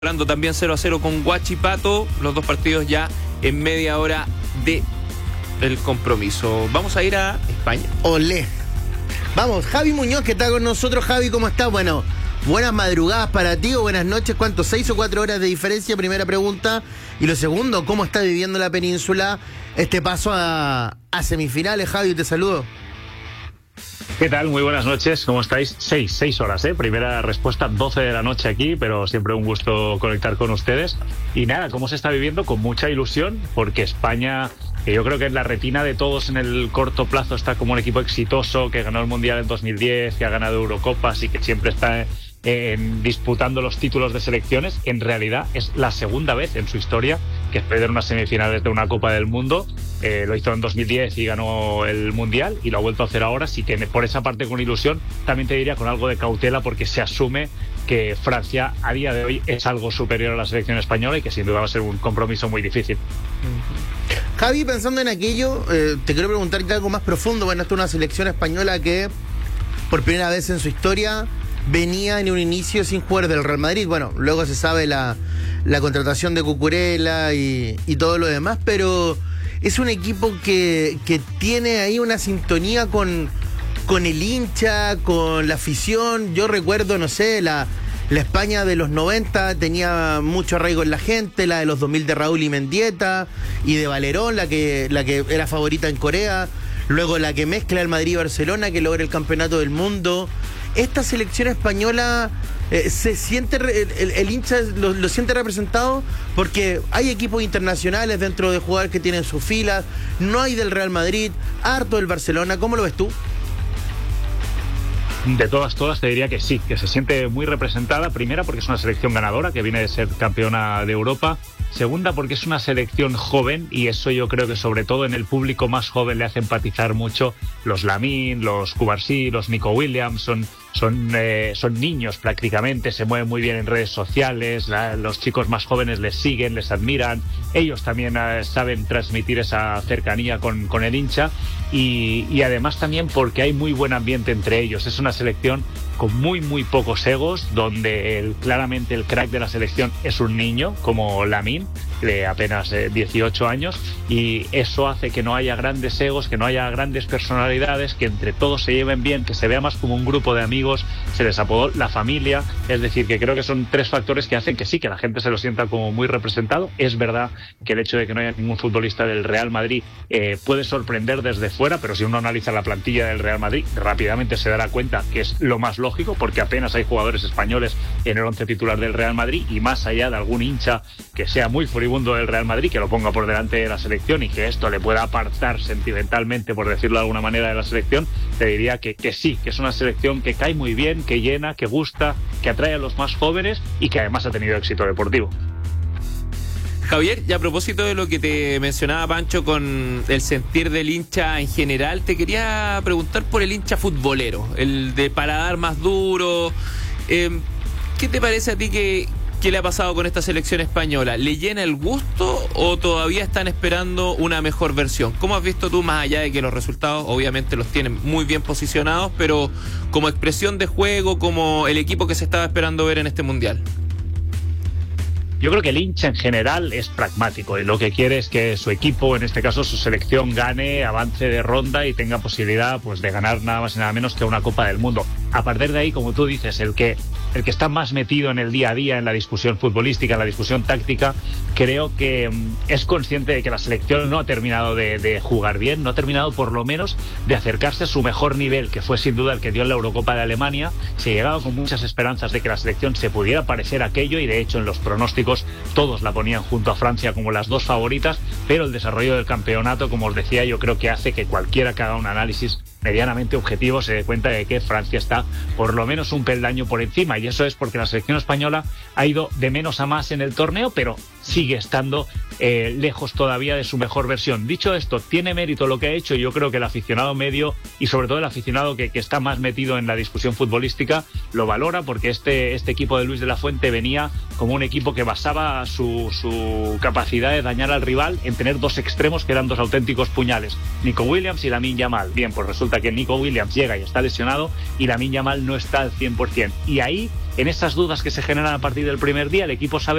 Hablando también 0-0 con Huachipato, los dos partidos ya en media hora de el compromiso. Vamos a ir a España. Olé. Vamos, Javi Muñoz, que está con nosotros. Javi, ¿cómo estás? Bueno, buenas madrugadas para ti o buenas noches. ¿Cuánto? 6 o 4 horas de diferencia, primera pregunta. Y lo segundo, ¿cómo está viviendo la península este paso a semifinales? Javi, te saludo. ¿Qué tal? Muy buenas noches, ¿cómo estáis? 6 horas, ¿eh? Primera respuesta, 12 de la noche aquí, pero siempre un gusto conectar con ustedes. Y nada, ¿cómo se está viviendo? Con mucha ilusión, porque España, que yo creo que en la retina de todos en el corto plazo está como un equipo exitoso, que ganó el Mundial en 2010, que ha ganado Eurocopas y que siempre está disputando los títulos de selecciones. En realidad es la segunda vez en su historia que es perder unas semifinales de una Copa del Mundo. Lo hizo en 2010 y ganó el Mundial y lo ha vuelto a hacer ahora, así que por esa parte con ilusión. También te diría con algo de cautela, porque se asume que Francia a día de hoy es algo superior a la selección española y que sin duda va a ser un compromiso muy difícil. Javi, pensando en aquello, te quiero preguntarte algo más profundo. Bueno, esta es una selección española que por primera vez en su historia venía en un inicio sin jugar del Real Madrid. Bueno, luego se sabe la contratación de Cucurella y todo lo demás, pero es un equipo que tiene ahí una sintonía con el hincha, con la afición. Yo recuerdo, no sé, la España de los 90 tenía mucho arraigo en la gente, la de los 2000 de Raúl y Mendieta y de Valerón, la que era favorita en Corea, luego la que mezcla el Madrid y Barcelona, que logra el campeonato del mundo. Esta selección española se siente, el hincha lo siente representado, porque hay equipos internacionales dentro de jugadores que tienen sus filas, no hay del Real Madrid, harto del Barcelona. ¿Cómo lo ves tú? De todas te diría que sí, que se siente muy representada. Primera, porque es una selección ganadora, que viene de ser campeona de Europa. Segunda, porque es una selección joven, y eso yo creo que sobre todo en el público más joven le hace empatizar mucho. Los Lamine, los Cubarsí, los Nico Williams son niños prácticamente, se mueven muy bien en redes sociales, los chicos más jóvenes les siguen, les admiran. Ellos también saben transmitir esa cercanía con el hincha, y además también porque hay muy buen ambiente entre ellos. Es una selección con muy pocos egos, donde claramente el crack de la selección es un niño como Lamine, de apenas 18 años, y eso hace que no haya grandes egos, que no haya grandes personalidades, que entre todos se lleven bien, que se vea más como un grupo de amigos. Se les apodó la familia, es decir, que creo que son 3 factores que hacen que sí, que la gente se lo sienta como muy representado. Es verdad que el hecho de que no haya ningún futbolista del Real Madrid puede sorprender desde fuera, pero si uno analiza la plantilla del Real Madrid, rápidamente se dará cuenta que es lo más lógico, porque apenas hay jugadores españoles en el 11 titular del Real Madrid, y más allá de algún hincha que sea muy furibundo del Real Madrid, que lo ponga por delante de la selección y que esto le pueda apartar sentimentalmente, por decirlo de alguna manera, de la selección, te diría que sí, que es una selección que cae muy bien, que llena, que gusta, que atrae a los más jóvenes y que además ha tenido éxito deportivo. Javier, y a propósito de lo que te mencionaba Pancho con el sentir del hincha en general, te quería preguntar por el hincha futbolero, el de paladar más duro. ¿Qué te parece a ti que le ha pasado con esta selección española? ¿Le llena el gusto o todavía están esperando una mejor versión? ¿Cómo has visto tú, más allá de que los resultados obviamente los tienen muy bien posicionados, pero como expresión de juego, como el equipo que se estaba esperando ver en este Mundial? Yo creo que el hincha en general es pragmático y lo que quiere es que su equipo, en este caso su selección, gane, avance de ronda y tenga posibilidad pues de ganar nada más y nada menos que una Copa del Mundo. A partir de ahí, como tú dices, el que está más metido en el día a día, en la discusión futbolística, en la discusión táctica, creo que es consciente de que la selección no ha terminado de jugar bien, no ha terminado por lo menos de acercarse a su mejor nivel, que fue sin duda el que dio en la Eurocopa de Alemania. Se llegaba con muchas esperanzas de que la selección se pudiera parecer a aquello, y de hecho en los pronósticos todos la ponían junto a Francia como las 2 favoritas, pero el desarrollo del campeonato, como os decía, yo creo que hace que cualquiera que haga un análisis medianamente objetivo se dé cuenta de que Francia está por lo menos un peldaño por encima, y eso es porque la selección española ha ido de menos a más en el torneo, pero sigue estando lejos todavía de su mejor versión. Dicho esto, tiene mérito lo que ha hecho, y yo creo que el aficionado medio y sobre todo el aficionado que está más metido en la discusión futbolística lo valora, porque este equipo de Luis de la Fuente venía como un equipo que basaba su capacidad de dañar al rival en tener 2 extremos que eran 2 auténticos puñales, Nico Williams y Lamine Yamal. Bien, pues resulta que Nico Williams llega y está lesionado y Lamine Yamal no está al 100%, y ahí en esas dudas que se generan a partir del primer día, el equipo sabe